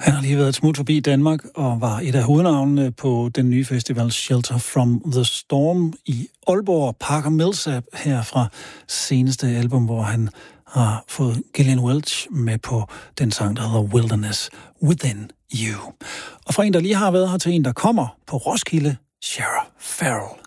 Han har lige været et smut forbi Danmark og var et af hovednavnene på den nye festival Shelter from the Storm i Aalborg. Parker Millsap her fra seneste album, hvor han har fået Gillian Welch med på den sang, der hedder Wilderness Within You. Og fra en, der lige har været her, til en, der kommer på Roskilde, Shara Farrell.